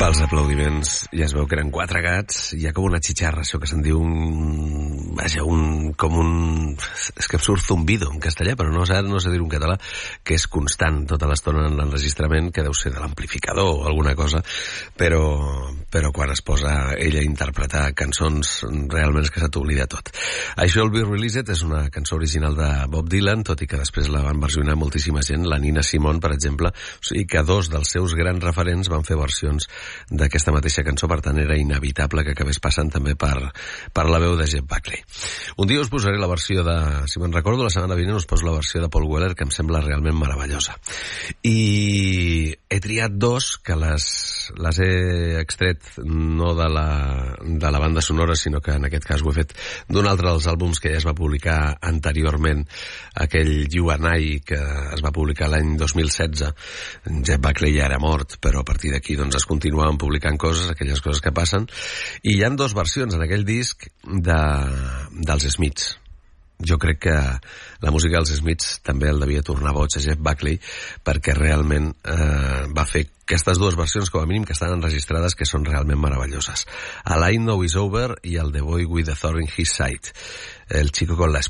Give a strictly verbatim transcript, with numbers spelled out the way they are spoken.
Pels aplaudiments ja es veu que eren quatre gats. Hi ha com una xitxarra, això que se'n diu un... Vaja, un... com un... És que em surt zumbido en castellà, però no sé, no sé dir-ho en català, que és constant tota l'estona en l'enregistrament, que deu ser de l'amplificador o alguna cosa, però, però quan es posa ella a interpretar cançons realment és que se t'oblida tot. I Shall Be Released és una cançó original de Bob Dylan, tot i que després la van versionar moltíssima gent, la Nina Simone, per exemple, o sigui que dos dels seus grans referents van fer versions d'aquesta mateixa cançó, per tant era inevitable que acabés passant també per, per la veu de Jeff Buckley. Un dia us posaré la versió de, si me'n recordo, la setmana vinent us poso la versió de Paul Weller, que em sembla realment meravellosa. I he triat dos, que les, les he extret no de la, de la banda sonora, sinó que en aquest cas ho he fet d'un altre dels àlbums que ja es va publicar anteriorment, aquell You and I, que es va publicar l'any dos mil setze. Jeff Buckley ja era mort, però a partir d'aquí doncs, es continuaven publicant coses, aquelles coses que passen, i hi han dues versions en aquell disc de, dels Smiths. Jo crec que la música dels Smiths també el devia tornar boig a Jeff Buckley, perquè realment eh, va fer aquestes dues versions, com a mínim, que estan enregistrades, que són realment meravelloses. All I Know Is Over i el The Boy with the Thorn in His Side, el chico con la espada